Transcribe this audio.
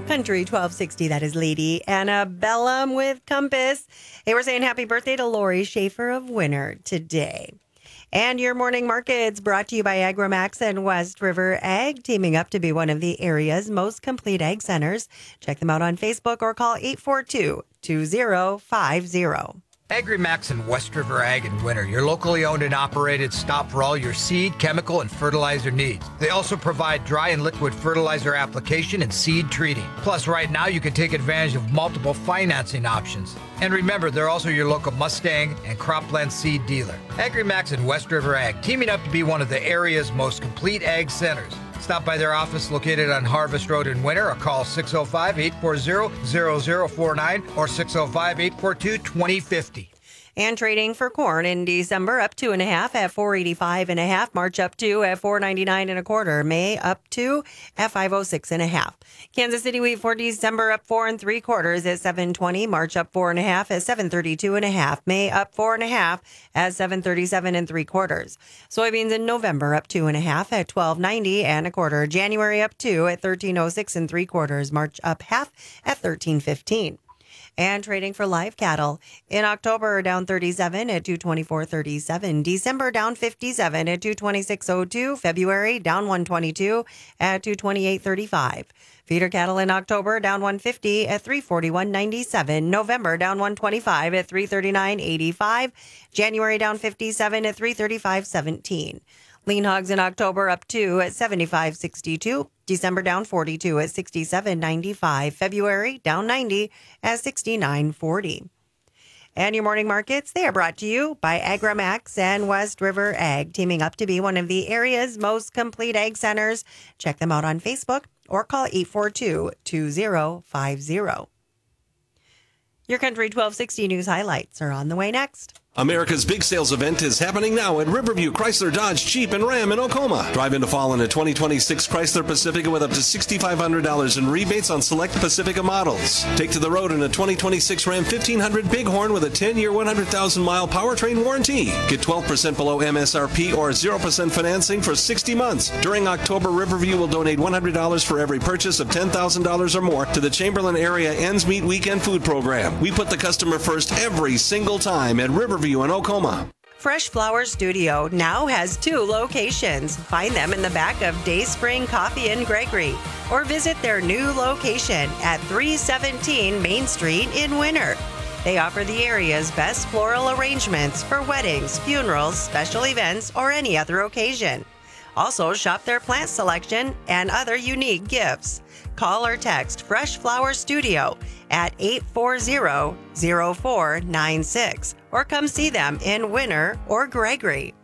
Country 1260, that is Lady Annabellum with Compass. Hey, we're saying happy birthday to Lori Schaefer of Winter today. And your morning market's brought to you by AgriMax and West River Ag, teaming up to be one of the area's most complete ag centers. Check them out on Facebook or call 842-2050. AgriMax and West River Ag in Winter, your locally owned and operated stop for all your seed, chemical, and fertilizer needs. They also provide dry and liquid fertilizer application and seed treating. Plus, right now, you can take advantage of multiple financing options. And remember, they're also your local Mustang and Cropland seed dealer. AgriMax and West River Ag, teaming up to be one of the area's most complete ag centers. Stop by their office located on Harvest Road in Winter or call 605-840-0049 or 605-842-2050. And trading for corn in December up 2.5 at 485.5. March up 2 at 499.25. May up 2 at 506.5. Kansas City wheat for December up 4 3/4 at 720. March up 4.5 at 732.5. May up 4.5 at 737 3/4. Soybeans in November up 2.5 at 1290.25. January up 2 at 1306 3/4. March up half at 1315. And trading for live cattle in October down 37 at 224.37. December down 57 at 226.02. February down 122 at 228.35. Feeder cattle in October down 150 at 341.97. November down 125 at 339.85. January down 57 at 335.17. Lean hogs in October up 2 at 75.62. December down 42 at 67.95. February down 90 at 69.40. And your morning markets, they are brought to you by AgriMax and West River Ag, teaming up to be one of the area's most complete ag centers. Check them out on Facebook or call 842-2050. Your Country 1260 News highlights are on the way next. America's big sales event is happening now at Riverview Chrysler Dodge Jeep and Ram in Oklahoma. Drive into fall in a 2026 Chrysler Pacifica with up to $6,500 in rebates on select Pacifica models. Take to the road in a 2026 Ram 1500 Bighorn with a 10-year, 100,000-mile powertrain warranty. Get 12% below MSRP or 0% financing for 60 months. During October, Riverview will donate $100 for every purchase of $10,000 or more to the Chamberlain Area Ends Meet Weekend Food Program. We put the customer first every single time at Riverview in Oklahoma. Fresh Flower Studio now has 2 locations. Find them in the back of Dayspring Coffee in Gregory or visit their new location at 317 Main Street in Winter. They offer the area's best floral arrangements for weddings, funerals, special events, or any other occasion. Also, shop their plant selection and other unique gifts. Call or text Fresh Flower Studio at 840-0496 or come see them in Winter or Gregory.